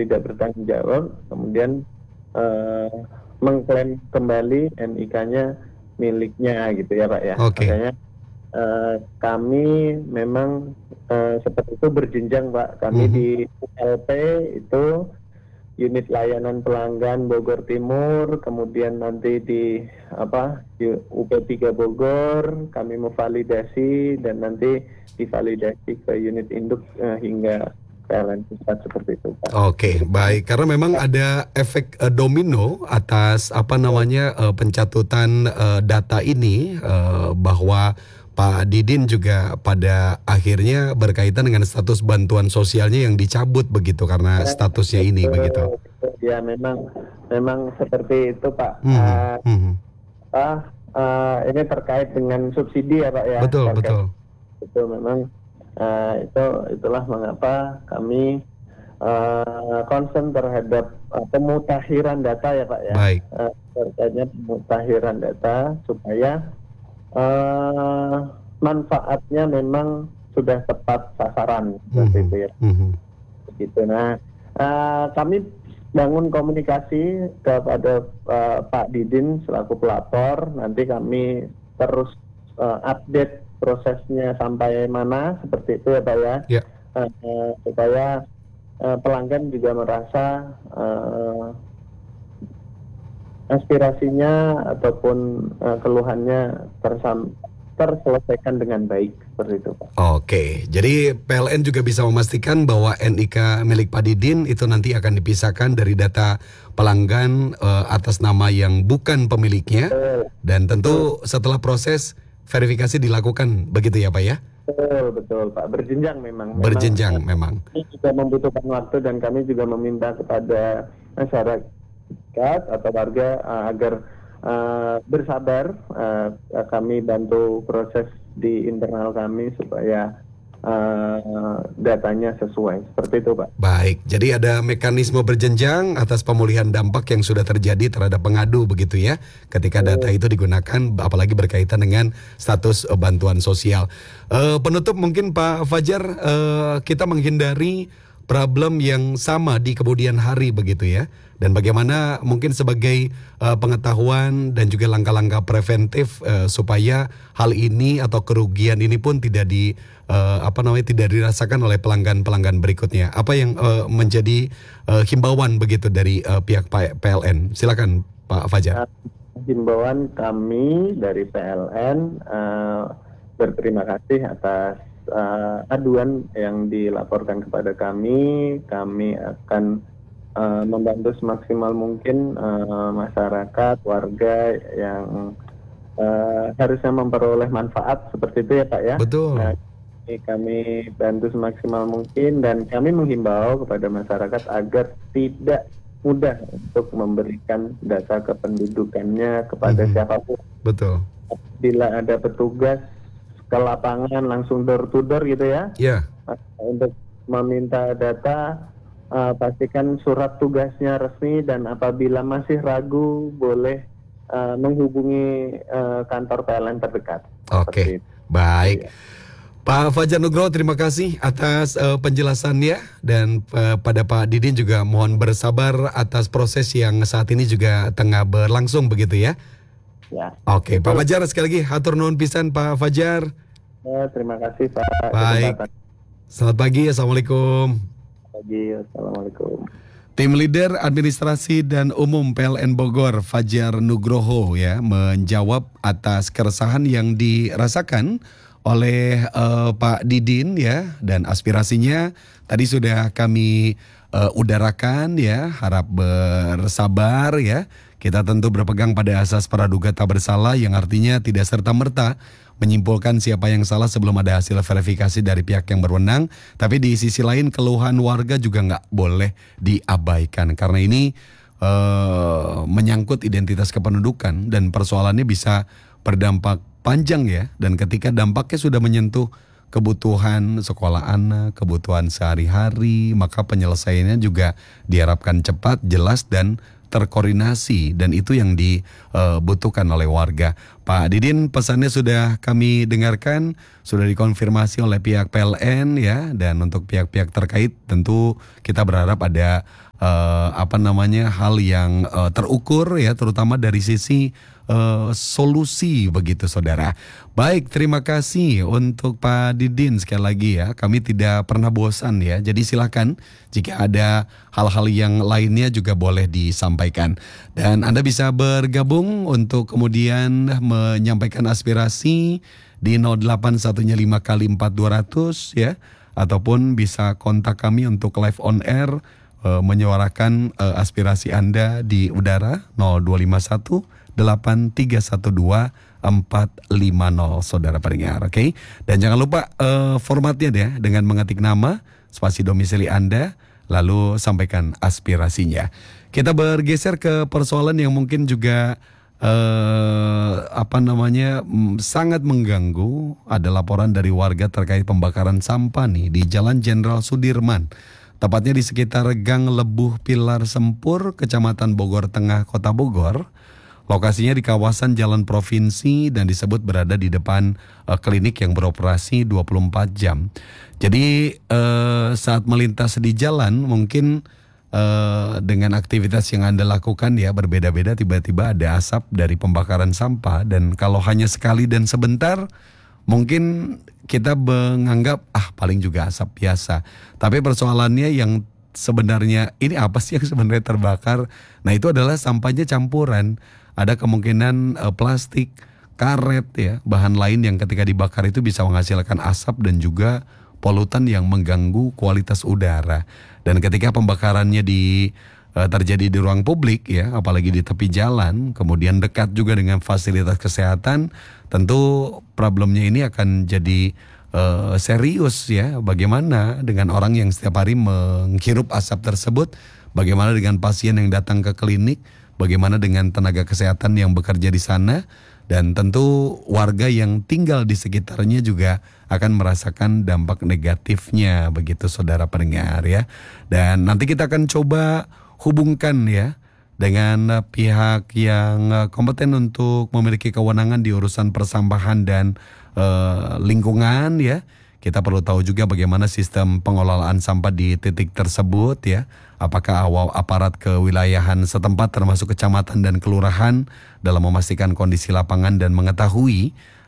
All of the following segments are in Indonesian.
tidak bertanggung jawab, kemudian mengklaim kembali NIK-nya miliknya gitu ya Pak ya. Oke. Makanya kami memang seperti itu berjenjang Pak. Kami di ULP itu unit layanan pelanggan Bogor Timur, kemudian nanti di UP3 Bogor kami memvalidasi dan nanti divalidasi ke unit induk hingga PLN pusat seperti itu Pak. Oke, baik. Karena memang ada efek domino atas pencatutan data ini, bahwa Pak Didin juga pada akhirnya berkaitan dengan status bantuan sosialnya yang dicabut begitu karena statusnya ini begitu. Ya memang seperti itu Pak. Ini terkait dengan subsidi ya Pak ya. Betul. Itu memang itulah mengapa kami concern terhadap pemutakhiran data ya Pak ya. Baik. Terkaitnya pemutakhiran data supaya manfaatnya memang sudah tepat sasaran seperti itu ya. Gitu. Nah, kami bangun komunikasi kepada Pak Didin selaku pelapor. Nanti kami terus update prosesnya sampai mana seperti itu ya Pak ya. Yeah. Supaya pelanggan juga merasa aspirasinya ataupun keluhannya terselesaikan dengan baik seperti itu Pak. Oke, jadi PLN juga bisa memastikan bahwa NIK milik Pak Didin itu nanti akan dipisahkan dari data pelanggan atas nama yang bukan pemiliknya. Dan tentu setelah proses verifikasi dilakukan begitu ya Pak ya? Betul Pak, berjenjang memang. Berjenjang memang. Ini juga membutuhkan waktu dan kami juga meminta kepada masyarakat atau warga agar bersabar. Kami bantu proses di internal kami supaya datanya sesuai seperti itu Pak. Baik, jadi ada mekanisme berjenjang atas pemulihan dampak yang sudah terjadi terhadap pengadu begitu ya, ketika data itu digunakan apalagi berkaitan dengan status bantuan sosial. Penutup mungkin Pak Fajar, kita menghindari problem yang sama di kemudian hari begitu ya, dan bagaimana mungkin sebagai pengetahuan dan juga langkah-langkah preventif supaya hal ini atau kerugian ini pun tidak tidak dirasakan oleh pelanggan berikutnya. Apa yang menjadi himbauan begitu dari pihak PLN? Silakan Pak Fajar. Himbauan kami dari PLN berterima kasih atas aduan yang dilaporkan kepada kami. Kami akan membantu semaksimal mungkin masyarakat, warga yang harusnya memperoleh manfaat seperti itu ya Pak ya. Betul. Kami bantu semaksimal mungkin dan kami menghimbau kepada masyarakat agar tidak mudah untuk memberikan data kependudukannya kepada siapapun. Betul. Bila ada petugas ke lapangan langsung door to door gitu ya. Yeah. Untuk meminta data, pastikan surat tugasnya resmi dan apabila masih ragu boleh menghubungi kantor PLN terdekat. Oke, baik. Pak Fajar Nugroho, terima kasih atas penjelasannya dan pada Pak Didin juga mohon bersabar atas proses yang saat ini juga tengah berlangsung begitu ya. Ya. Oke, Pak Fajar sekali lagi hatur nuhun pisan Pak Fajar. Terima kasih Pak. Baik. Selamat pagi, assalamualaikum. Pagi, assalamualaikum. Tim Leader Administrasi dan Umum PLN Bogor, Fajar Nugroho ya, menjawab atas keresahan yang dirasakan oleh Pak Didin ya, dan aspirasinya tadi sudah kami udarakan ya, harap bersabar ya. Kita tentu berpegang pada asas praduga tak bersalah yang artinya tidak serta-merta menyimpulkan siapa yang salah sebelum ada hasil verifikasi dari pihak yang berwenang. Tapi di sisi lain keluhan warga juga nggak boleh diabaikan karena ini menyangkut identitas kependudukan dan persoalannya bisa berdampak panjang ya. Dan ketika dampaknya sudah menyentuh kebutuhan sekolah anak, kebutuhan sehari-hari, maka penyelesaiannya juga diharapkan cepat, jelas dan terkoordinasi, dan itu yang dibutuhkan oleh warga. Pak Didin, pesannya sudah kami dengarkan, sudah dikonfirmasi oleh pihak PLN ya, dan untuk pihak-pihak terkait tentu kita berharap ada hal yang terukur ya, terutama dari sisi solusi begitu saudara. Baik, terima kasih untuk Pak Didin sekali lagi ya. Kami tidak pernah bosan ya. Jadi silakan jika ada hal-hal yang lainnya juga boleh disampaikan. Dan Anda bisa bergabung untuk kemudian menyampaikan aspirasi di 0815 kali 4200 ya, ataupun bisa kontak kami untuk live on air menyuarakan aspirasi Anda di udara 0251 8312 450 saudara pendengar, oke? Dan jangan lupa formatnya ya, dengan mengetik nama, spasi domisili Anda, lalu sampaikan aspirasinya. Kita bergeser ke persoalan yang mungkin juga sangat mengganggu. Ada laporan dari warga terkait pembakaran sampah nih di Jalan Jenderal Sudirman, tepatnya di sekitar Gang Lebuh Pilar Sempur, Kecamatan Bogor Tengah, Kota Bogor. Lokasinya di kawasan Jalan Provinsi dan disebut berada di depan klinik yang beroperasi 24 jam. Jadi saat melintas di jalan mungkin dengan aktivitas yang Anda lakukan ya berbeda-beda, tiba-tiba ada asap dari pembakaran sampah, dan kalau hanya sekali dan sebentar mungkin kita menganggap paling juga asap biasa. Tapi persoalannya yang sebenarnya ini apa sih yang sebenarnya terbakar? Nah, itu adalah sampahnya campuran. Ada kemungkinan plastik, karet ya, bahan lain yang ketika dibakar itu bisa menghasilkan asap dan juga polutan yang mengganggu kualitas udara. Dan ketika pembakarannya terjadi di ruang publik ya, apalagi di tepi jalan, kemudian dekat juga dengan fasilitas kesehatan, tentu problemnya ini akan jadi serius ya. Bagaimana dengan orang yang setiap hari menghirup asap tersebut? Bagaimana dengan pasien yang datang ke klinik? Bagaimana dengan tenaga kesehatan yang bekerja di sana? Dan tentu warga yang tinggal di sekitarnya juga akan merasakan dampak negatifnya begitu saudara pendengar ya. Dan nanti kita akan coba hubungkan ya dengan pihak yang kompeten untuk memiliki kewenangan di urusan persampahan dan lingkungan ya. Kita perlu tahu juga bagaimana sistem pengelolaan sampah di titik tersebut ya. Apakah aparat kewilayahan setempat termasuk kecamatan dan kelurahan dalam memastikan kondisi lapangan dan mengetahui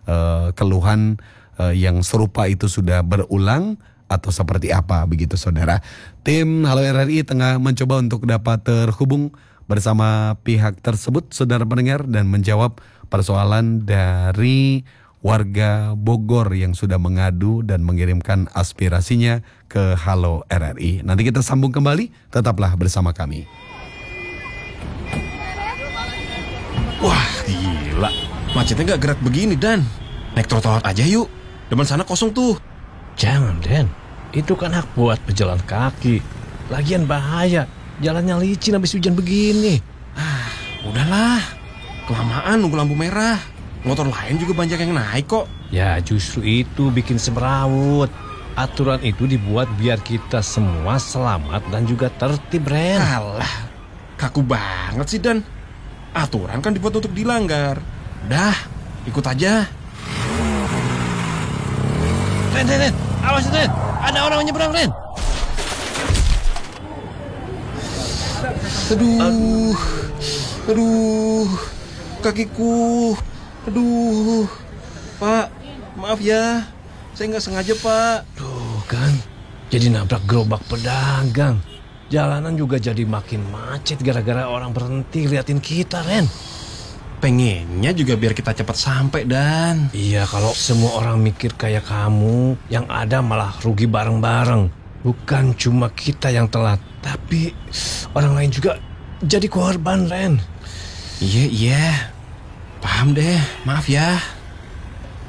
keluhan yang serupa itu sudah berulang atau seperti apa begitu saudara. Tim Halo RRI tengah mencoba untuk dapat terhubung bersama pihak tersebut saudara pendengar dan menjawab persoalan dari warga Bogor yang sudah mengadu dan mengirimkan aspirasinya ke Halo RRI. Nanti kita sambung kembali, tetaplah bersama kami. Wah gila, macetnya gak gerak begini Dan. Naik trotoar aja yuk, depan sana kosong tuh. Jangan Den, itu kan hak buat pejalan kaki. Lagian bahaya, jalannya licin habis hujan begini. Udahlah, kelamaan nunggu lampu merah. Motor lain juga banyak yang naik kok. Ya justru itu bikin semrawut. Aturan itu dibuat biar kita semua selamat dan juga tertib, Ren. Alah, kaku banget sih Dan. Aturan kan dibuat untuk dilanggar. Udah, ikut aja. Ren, awas Ren. Ada orang menyeberang, Ren. Aduh, kakiku. Aduh, Pak, maaf ya, saya nggak sengaja Pak. Tuh kan, jadi nabrak gerobak pedagang. Jalanan juga jadi makin macet gara-gara orang berhenti liatin kita, Ren. Pengennya juga biar kita cepat sampai Dan. Iya, kalau semua orang mikir kayak kamu, yang ada malah rugi bareng-bareng. Bukan cuma kita yang telat, tapi orang lain juga jadi korban, Ren. Iya. Paham deh, maaf ya.